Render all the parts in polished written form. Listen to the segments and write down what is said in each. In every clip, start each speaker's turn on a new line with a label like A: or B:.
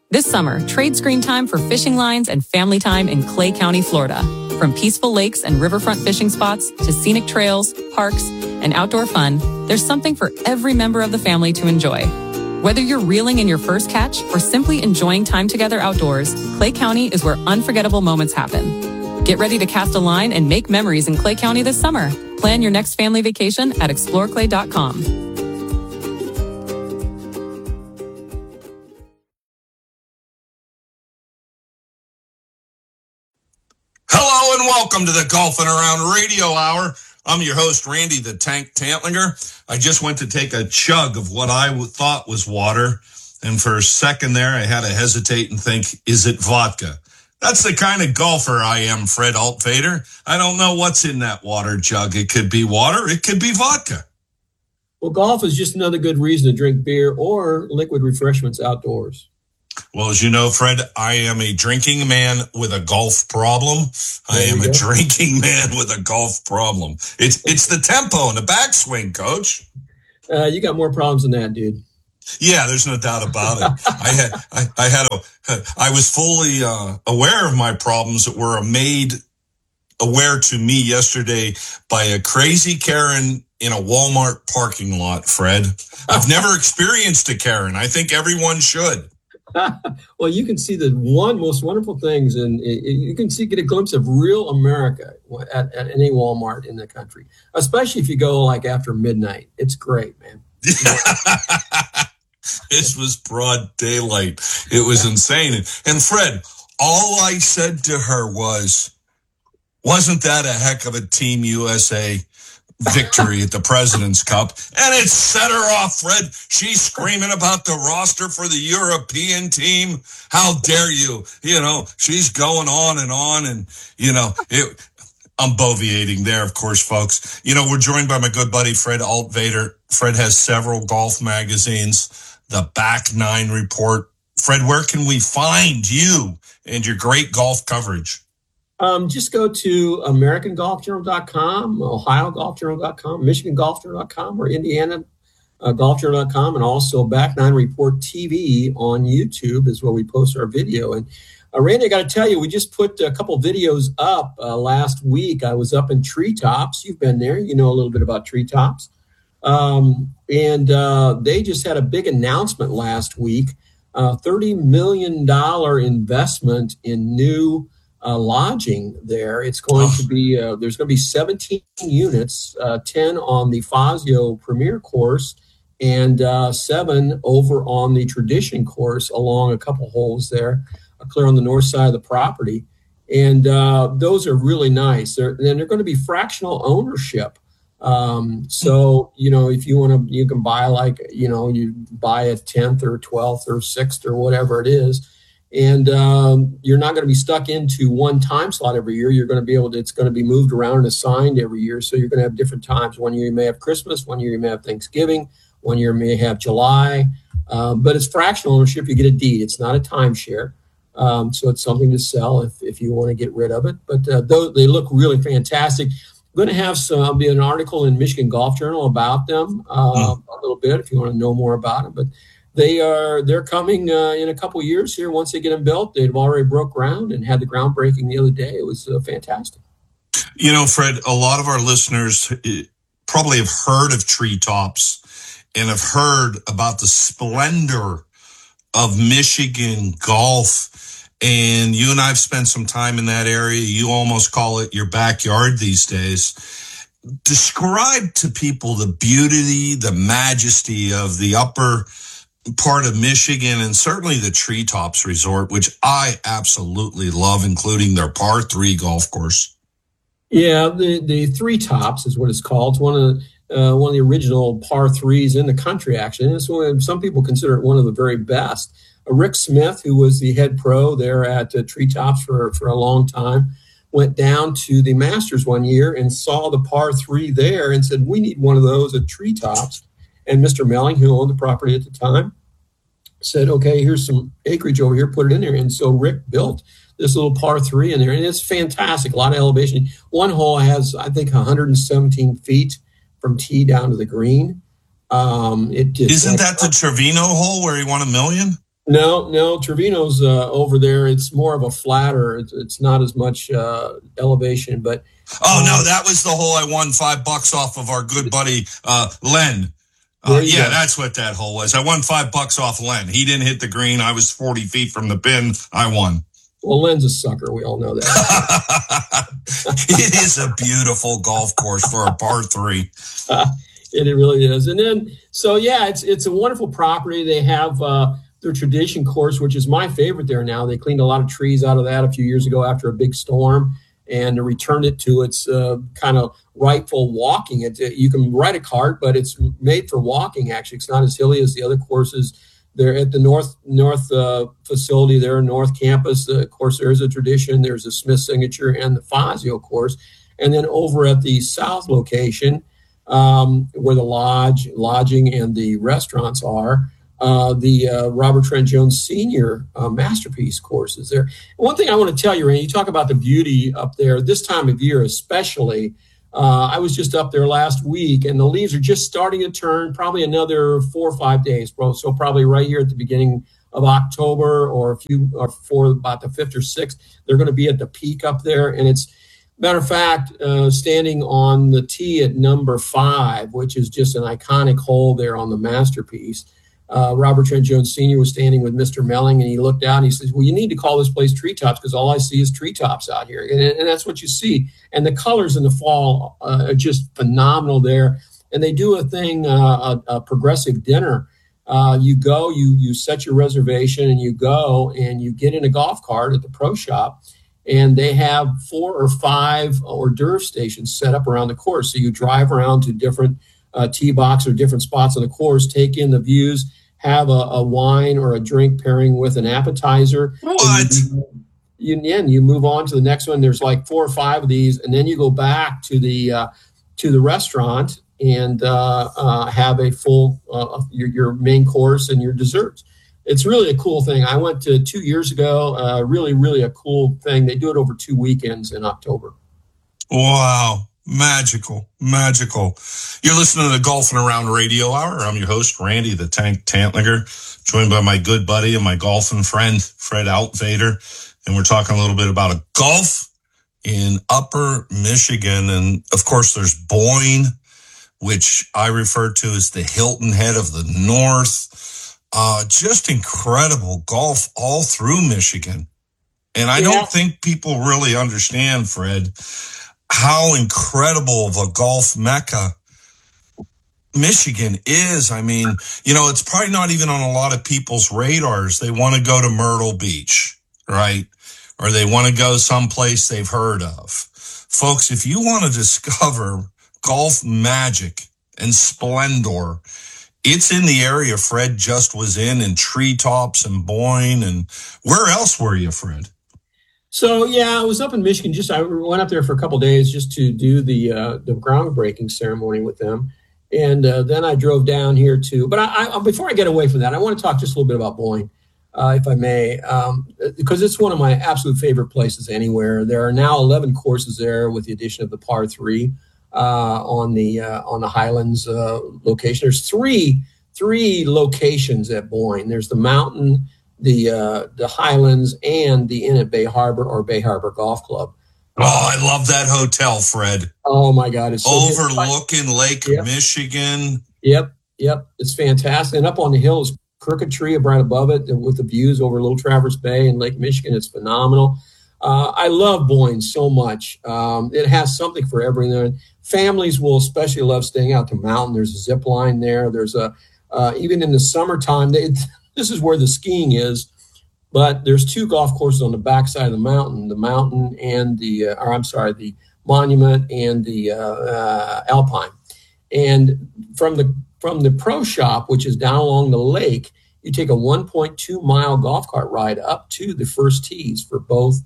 A: This summer, trade screen time for fishing lines and family time in Clay County, Florida. From peaceful lakes and riverfront fishing spots to scenic trails, parks, and outdoor fun, there's something for every member of the family to enjoy. Whether you're reeling in your first catch or simply enjoying time together outdoors, Clay County is where unforgettable moments happen. Get ready to cast a line and make memories in Clay County this summer. Plan your next family vacation at exploreclay.com.
B: Hello and welcome to the Golfing Around Radio Hour. I'm your host, Randy the Tank Tantlinger. I just went to take a chug of what I thought was water, and for a second there, I had to hesitate and think, is it vodka? That's the kind of golfer I am, Fred Altvader. I don't know what's in that water jug. It could be water. It could be vodka.
C: Well, golf is just another good reason to drink beer or liquid refreshments outdoors.
B: Well, as you know, Fred, I am a drinking man with a golf problem. I am a drinking man with a golf problem. It's the tempo and the backswing, Coach.
C: You got more problems than that, dude.
B: Yeah, there's no doubt about it. I was fully aware of my problems that were made aware to me yesterday by a crazy Karen in a Walmart parking lot, Fred. I've never experienced a Karen. I think everyone should.
C: Well, you can see the most wonderful things, and you can get a glimpse of real America at any Walmart in the country, especially if you go like after midnight. It's great, man.
B: This was broad daylight. It was insane. And Fred, all I said to her wasn't that a heck of a Team USA victory at the President's Cup? And it set her off, Fred. She's screaming about the roster for the European team. How dare you? You know, she's going on. And, you know, I'm boviating there, of course, folks. You know, we're joined by my good buddy, Fred Altvader. Fred has several golf magazines, the Back Nine Report. Fred, where can we find you and your great golf coverage?
C: Just go to AmericanGolfJournal.com, OhioGolfJournal.com, MichiganGolfJournal.com, or IndianaGolfJournal.com, and also Back Nine Report TV on YouTube is where we post our video. And Randy, I got to tell you, we just put a couple videos up last week. I was up in Treetops. You've been there. You know a little bit about Treetops. And they just had a big announcement last week, $30 million investment in new lodging there. It's going to be, there's going to be 17 units, 10 on the Fazio Premier course and 7 over on the Tradition course along a couple holes there, clear on the north side of the property. And those are really nice. They're going to be fractional ownership. So, you know, if you want to, you can buy you buy a 10th or 12th or 6th or whatever it is. And you're not going to be stuck into one time slot every year. You're going to be it's going to be moved around and assigned every year. So you're going to have different times. One year you may have Christmas, one year you may have Thanksgiving, one year you may have July. But it's fractional ownership. You get a deed. It's not a timeshare. So it's something to sell if you want to get rid of it. But they look really fantastic. I'm going to have there'll be an article in Michigan Golf Journal about them a little bit if you want to know more about it. But they're coming in a couple of years here. Once they get them built, they've already broke ground and had the groundbreaking the other day. It was fantastic.
B: You know, Fred, a lot of our listeners probably have heard of Treetops and have heard about the splendor of Michigan golf. And you and I have spent some time in that area. You almost call it your backyard these days. Describe to people the beauty, the majesty of the upper part of Michigan and certainly the Treetops Resort, which I absolutely love, including their par 3 golf course.
C: Yeah, the Three Tops is what it's called. It's one of the original par 3s in the country, actually. And some people consider it one of the very best. Rick Smith, who was the head pro there at Treetops for a long time, went down to the Masters one year and saw the par 3 there and said, we need one of those at Treetops. And Mr. Melling, who owned the property at the time, said, okay, here's some acreage over here, put it in there. And so Rick built this little par 3 in there, and it's fantastic, a lot of elevation. One hole has, I think, 117 feet from tee down to the green.
B: Isn't that the Trevino hole where he won $1 million?
C: No, Trevino's over there. It's more of a flatter. It's not as much elevation, but
B: no, that was the hole I won $5 off of our good buddy Len. That's what that hole was. I won $5 off Len. He didn't hit the green. I was 40 feet from the pin. I won.
C: Well, Len's a sucker. We all know that.
B: It is a beautiful golf course for a par 3.
C: It really is. And then, it's a wonderful property. They have their tradition course, which is my favorite there now. They cleaned a lot of trees out of that a few years ago after a big storm and returned it to its kind of rightful walking. You can ride a cart, but it's made for walking, actually. It's not as hilly as the other courses. They're at the north facility there, North Campus. Of course, there's a tradition. There's a Smith Signature and the Fazio course. And then over at the south location, where the lodging and the restaurants are, the Robert Trent Jones Sr. Masterpiece courses there. One thing I want to tell you, Randy, you talk about the beauty up there this time of year especially. I was just up there last week, and the leaves are just starting to turn, probably another 4 or 5 days, bro. So probably right here at the beginning of October or for about the 5th or 6th, they're going to be at the peak up there. And it's, matter of fact, standing on the tee at number 5, which is just an iconic hole there on the Masterpiece. Robert Trent Jones Sr. was standing with Mr. Melling, and he looked out and he says, well, you need to call this place Treetops because all I see is treetops out here. And that's what you see. And the colors in the fall are just phenomenal there. And they do a thing, a progressive dinner. You go, you set your reservation, and you go and you get in a golf cart at the pro shop, and they have 4 or 5 hors d'oeuvre stations set up around the course. So you drive around to different tee box or different spots on the course, take in the views, have a wine or a drink pairing with an appetizer.
B: What?
C: You move on to the next one. There's like 4 or 5 of these, and then you go back to the restaurant and have a full your main course and your desserts. It's really a cool thing. I went to 2 years ago. Really, really a cool thing. They do it over 2 weekends in October.
B: Wow. Magical. You're listening to the Golfing Around Radio Hour. I'm your host, Randy the Tank Tantlinger, joined by my good buddy and my golfing friend, Fred Altvader. And we're talking a little bit about a golf in Upper Michigan. And of course, there's Boyne, which I refer to as the Hilton Head of the North. Just incredible golf all through Michigan. And I don't think people really understand, Fred, how incredible of a golf mecca Michigan is. I mean, it's probably not even on a lot of people's radars. They want to go to Myrtle Beach, right? Or they want to go someplace they've heard of. Folks, if you want to discover golf magic and splendor, it's in the area Fred just was in Treetops and Boyne. And where else were you, Fred?
C: So, I was up in Michigan. I went up there for a couple of days just to do the groundbreaking ceremony with them. And then I drove down here but I before I get away from that, I want to talk just a little bit about Boyne, if I may, because it's one of my absolute favorite places anywhere. There are now 11 courses there with the addition of the par 3 on the Highlands location. There's three locations at Boyne. There's the Mountain, the Highlands, and the Inn at Bay Harbor or Bay Harbor Golf Club.
B: Oh, I love that hotel, Fred.
C: Oh my God, it's so
B: overlooking Lake Michigan.
C: Yep, it's fantastic. And up on the hill is Crooked Tree right above it, with the views over Little Traverse Bay and Lake Michigan. It's phenomenal. I love Boyne so much. It has something for everyone. Families will especially love staying out to Mountain. There's a zip line there. There's even in the summertime. This is where the skiing is, but there's 2 golf courses on the backside of the Mountain and the Monument and the Alpine. And from the pro shop, which is down along the lake, you take a 1.2 mile golf cart ride up to the first tees for both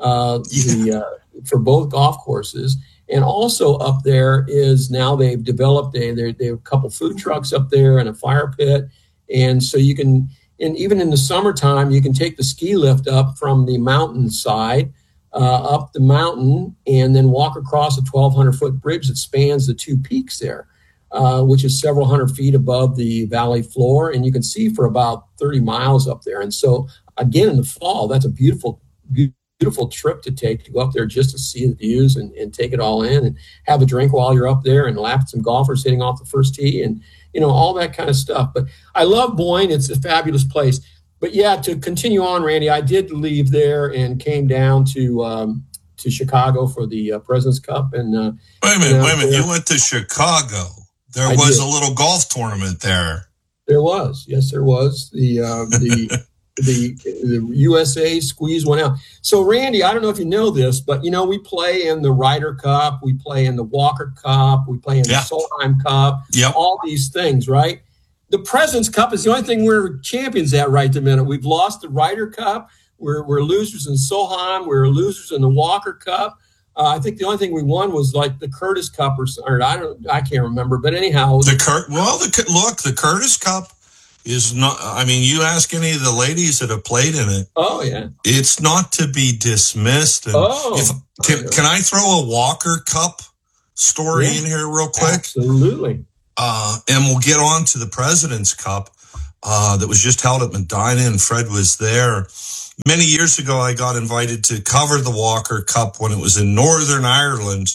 C: for both golf courses. And also up there is now they've developed they have a couple food trucks up there and a fire pit. And so you can, and even in the summertime, you can take the ski lift up from the mountain side, up the mountain, and then walk across a 1,200-foot bridge that spans the 2 peaks there. which is several hundred feet above the valley floor, and you can see for about 30 miles up there. And so, again, in the fall, that's a beautiful trip to take, to go up there just to see the views and take it all in and have a drink while you're up there and laugh at some golfers hitting off the first tee and, all that kind of stuff. But I love Boyne. It's a fabulous place. But yeah, to continue on, Randy, I did leave there and came down to Chicago for the President's Cup. And
B: wait a minute. You went to Chicago. There was a little golf tournament there.
C: There was. Yes, there was. The USA squeeze one out. So, Randy, I don't know if you know this, but, we play in the Ryder Cup. We play in the Walker Cup. We play in the Solheim Cup.
B: Yep.
C: All these things, right? The President's Cup is the only thing we're champions at right the minute. We've lost the Ryder Cup. We're losers in Solheim. We're losers in the Walker Cup. I think the only thing we won was like the Curtis Cup or I can't remember. But anyhow,
B: the Curtis Cup is not. I mean, you ask any of the ladies that have played in it.
C: Oh yeah,
B: it's not to be dismissed. And can I throw a Walker Cup story in here real quick?
C: Absolutely.
B: And we'll get on to the President's Cup that was just held at Medina, and Fred was there. Many years ago, I got invited to cover the Walker Cup when it was in Northern Ireland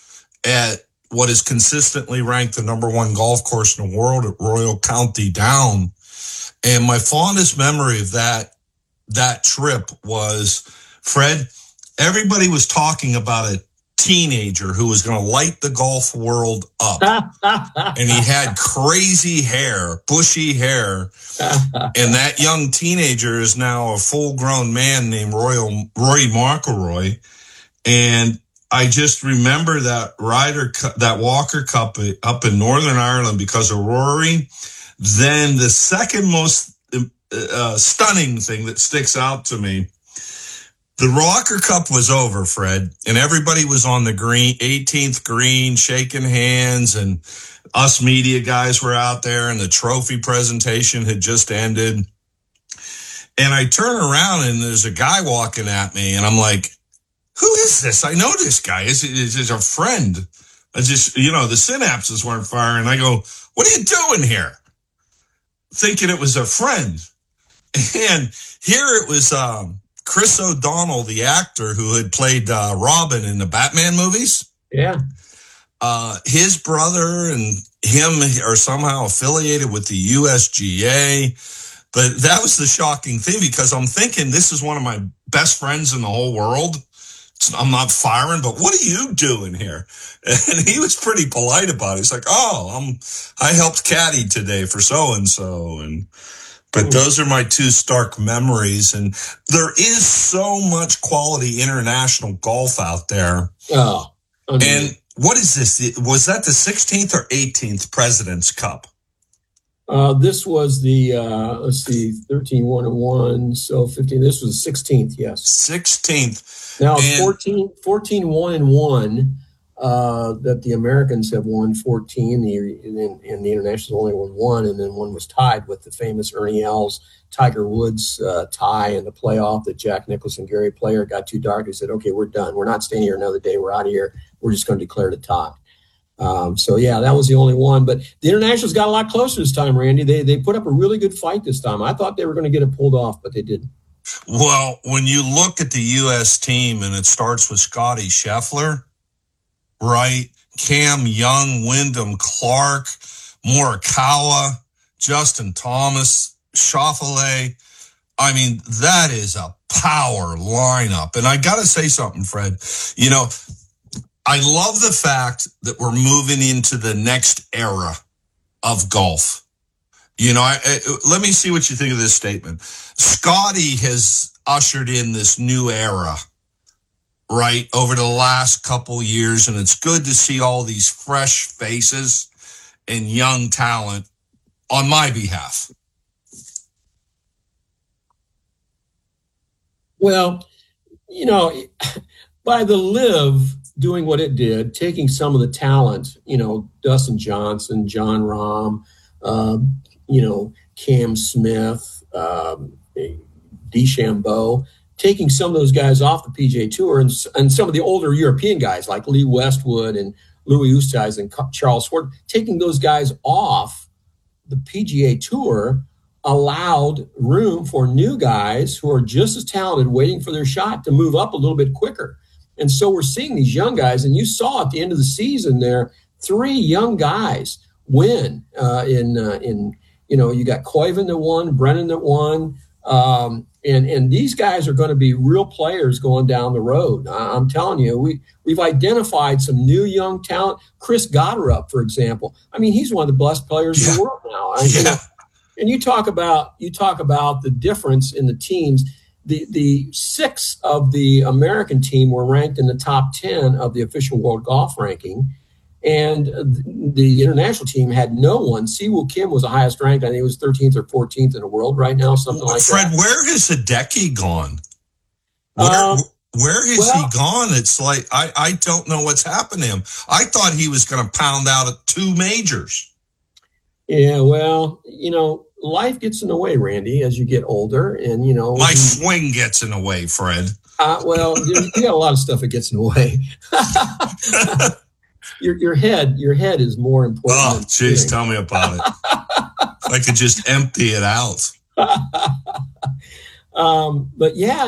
B: at what is consistently ranked the #1 golf course in the world at Royal County Down. And my fondest memory of that trip was, Fred, everybody was talking about a teenager who was going to light the golf world up. And he had crazy hair, bushy hair. And that young teenager is now a full-grown man named Rory McIlroy. And I just remember that that Walker Cup up in Northern Ireland because of Rory. Then the second most stunning thing that sticks out to me, the Walker Cup was over, Fred, and everybody was on the green, 18th green, shaking hands, and us media guys were out there, and the trophy presentation had just ended. And I turn around, and there's a guy walking at me, and I'm like, who is this? I know this guy. Is a friend. I just, the synapses weren't firing. I go, what are you doing here? Thinking it was a friend. And here it was Chris O'Donnell, the actor who had played Robin in the Batman movies.
C: Yeah.
B: His brother and him are somehow affiliated with the USGA. But that was the shocking thing because I'm thinking this is one of my best friends in the whole world. I'm not firing, but what are you doing here? And he was pretty polite about it. He's like, I helped caddy today for so-and-so. But those are my two stark memories. And there is so much quality international golf out there.
C: Oh.
B: And what is this? Was that the 16th or 18th President's Cup?
C: This was the, 13-1-1, so 15. This was the 16th, yes.
B: 16th.
C: Now, 14-1-1 that the Americans have won 14, and the Internationals only won 1, and then one was tied with the famous Ernie Els, Tiger Woods tie in the playoff that Jack Nicklaus and Gary Player got too dark. He said, okay, we're done. We're not staying here another day. We're out of here. We're just going to declare the tie. That was the only one. But the Internationals got a lot closer this time, Randy. They put up a really good fight this time. I thought they were going to get it pulled off, but they didn't.
B: Well, when you look at the U.S. team, and it starts with Scotty Scheffler, right? Cam Young, Wyndham Clark, Morikawa, Justin Thomas, Schauffele. I mean, that is a power lineup. And I got to say something, Fred. I love the fact that we're moving into the next era of golf. Let me see what you think of this statement. Scotty has ushered in this new era, right, over the last couple years, and it's good to see all these fresh faces and young talent on my behalf.
C: Well, by the LIV doing what it did, taking some of the talent, Dustin Johnson, John Rahm, Cam Smith, DeChambeau, taking some of those guys off the PGA Tour and some of the older European guys like Lee Westwood and Louis Oosthuizen and Charles Ford, taking those guys off the PGA Tour allowed room for new guys who are just as talented, waiting for their shot to move up a little bit quicker. And so we're seeing these young guys, and you saw at the end of the season there, 3 young guys win. You got Koiven that won, Brennan that won, and these guys are going to be real players going down the road. I'm telling you, we've identified some new young talent. Chris Gotterup, for example. I mean, he's one of the best players in the world now. And you talk about the difference in the teams. The 6 of the American team were ranked in the top 10 of the official world golf ranking. And the international team had no one. Siwoo Kim was the highest ranked. I think it was 13th or 14th in the world right now, something like
B: Fred,
C: that.
B: Fred, where has Hideki gone? Where has he gone? It's like, I don't know what's happened to him. I thought he was going to pound out at 2 majors.
C: Yeah, well, life gets in the way, Randy, as you get older. And,
B: my swing gets in the way, Fred.
C: You got a lot of stuff that gets in the way. Your head is more important.
B: Oh, jeez, tell me about it. I could just empty it out.
C: But yeah,